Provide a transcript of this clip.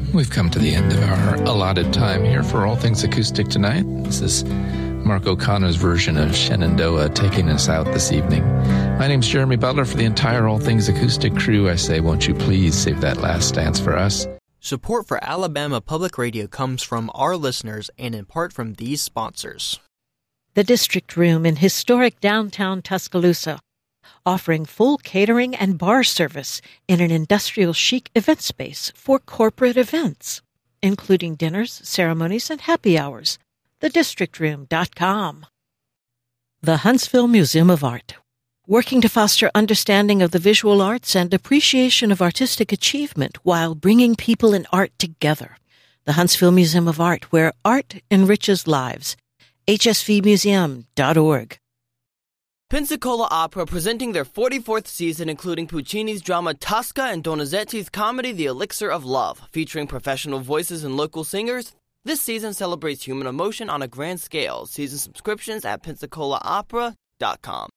We've come to the end of our allotted time here for All Things Acoustic tonight. This is Mark O'Connor's version of Shenandoah taking us out this evening. My name's Jeremy Butler. For the entire All Things Acoustic crew, I say, won't you please save that last dance for us? Support for Alabama Public Radio comes from our listeners and in part from these sponsors. The District Room in historic downtown Tuscaloosa, offering full catering and bar service in an industrial chic event space for corporate events, including dinners, ceremonies, and happy hours. thedistrictroom.com. The Huntsville Museum of Art, working to foster understanding of the visual arts and appreciation of artistic achievement while bringing people and art together. The Huntsville Museum of Art, where art enriches lives. hsvmuseum.org. Pensacola Opera presenting their 44th season, including Puccini's drama Tosca and Donizetti's comedy The Elixir of Love. Featuring professional voices and local singers, this season celebrates human emotion on a grand scale. Season subscriptions at PensacolaOpera.com.